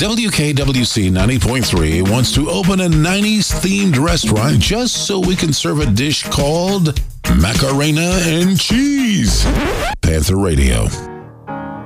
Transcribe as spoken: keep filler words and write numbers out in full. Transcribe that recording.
W K W C ninety point three wants to open a nineties-themed restaurant just so we can serve a dish called Macarena and Cheese. Panther Radio.